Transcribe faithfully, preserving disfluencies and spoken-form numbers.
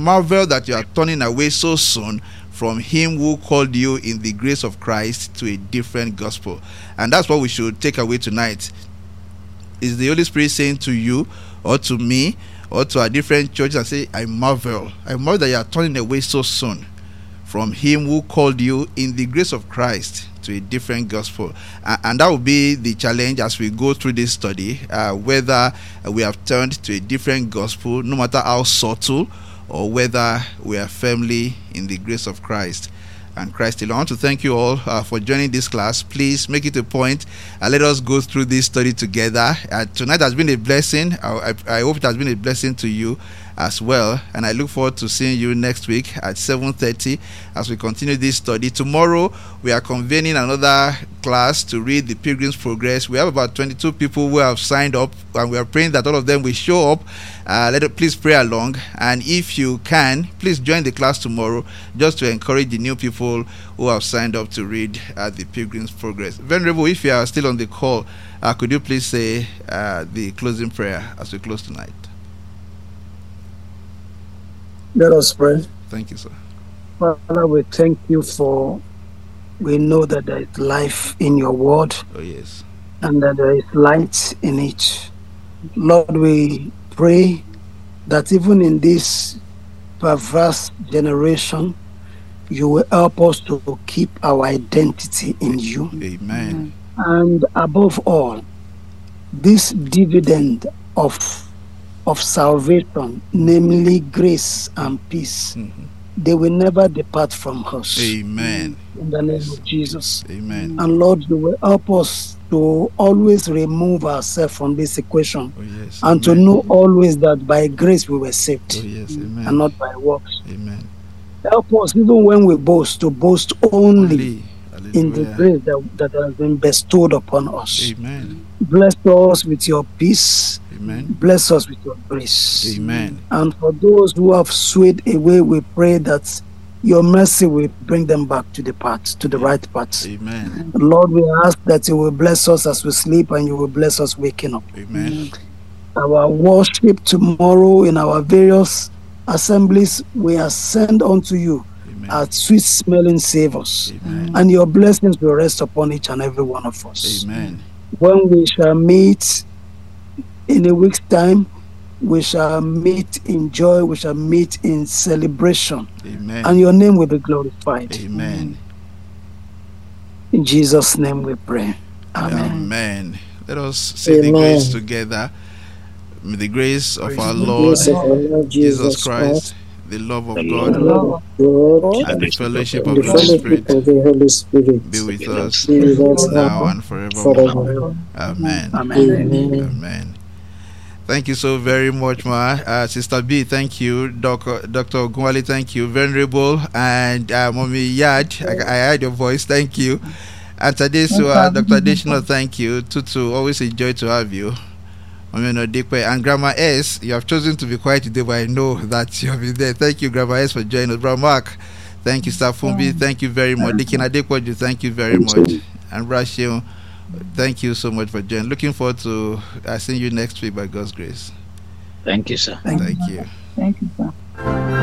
marvel that you are turning away so soon from him who called you in the grace of Christ to a different gospel. And that's what we should take away tonight. Is the Holy Spirit saying to you or to me or to a different church and say, I marvel. I marvel that you are turning away so soon from him who called you in the grace of Christ to a different gospel. Uh, and that will be the challenge as we go through this study, uh, whether we have turned to a different gospel, no matter how subtle, or whether we are firmly in the grace of Christ and Christ alone. I want to thank you all uh, for joining this class. Please make it a point. Uh, let us go through this study together. Uh, tonight has been a blessing. I, I, I hope it has been a blessing to you as well. And I look forward to seeing you next week at seven thirty as we continue this study. Tomorrow, we are convening another class to read the Pilgrim's Progress. We have about twenty-two people who have signed up, and we are praying that all of them will show up. Uh, let us please pray along. And if you can, please join the class tomorrow just to encourage the new people who have signed up to read uh, the Pilgrim's Progress. Venerable, if you are still on the call, uh, could you please say uh, the closing prayer as we close tonight? Let us pray. Thank you, sir. Father, we thank you for, we know that there is life in your word. Oh, yes. And that there is light in it. Lord, we pray that even in this perverse generation, you will help us to keep our identity in you. Amen. And above all, this dividend of of salvation, namely grace and peace, mm-hmm. they will never depart from us. Amen. In the name of Jesus. Amen. And Lord, you will help us to always remove ourselves from this equation. Oh, yes. And Amen. To know always that by grace we were saved. Oh, yes. Amen. And not by works. Amen. Help us, even when we boast, to boast only, only. in the grace that, that has been bestowed upon us. Amen. Bless us with your peace. Amen. Bless us with your grace. Amen. And for those who have swayed away, we pray that your mercy will bring them back to the path, to the right path. Amen. Lord, we ask that you will bless us as we sleep and you will bless us waking up. Amen. Our worship tomorrow in our various assemblies, we ascend unto you Amen. As sweet smelling savors. Amen. And your blessings will rest upon each and every one of us. Amen. When we shall meet in a week's time, we shall meet in joy, we shall meet in celebration. Amen. And your name will be glorified. Amen. In Jesus' name we pray. Amen. Amen. Let us say Amen. The grace together. May the grace of our Lord, of our Lord Jesus, Jesus Christ, Christ, the love of God, the love of God, and the fellowship of the the Holy fellowship of the Holy Spirit be with us be with us now and forevermore. forever. Amen. Amen. Amen. Amen. Thank you so very much, Ma. Uh, Sister B, thank you. Doctor Doctor Ogunwale, thank you. Venerable and uh, Mommy Yad, I, I heard your voice. Thank you. And Tadesu, uh, Doctor Adeshino, thank you. Tutu, always enjoy to have you. And Grandma S, you have chosen to be quiet today, but I know that you have been there. Thank you, Grandma S, for joining us. Brother Mark, thank you. Safumbi, thank you very much. Dikin Adequaju, thank you very much. And Rashio, thank you so much for joining. Looking forward to uh, seeing you next week by God's grace. Thank you, sir. Thank, thank you. Thank you, sir.